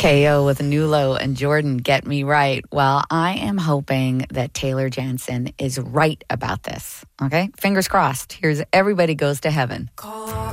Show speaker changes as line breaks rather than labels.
KO with Nulo and Jordan, Get Me Right. Well, I am hoping that Taylor Jansen is right about this. Okay? Fingers crossed. Here's Everybody Goes to Heaven.
Call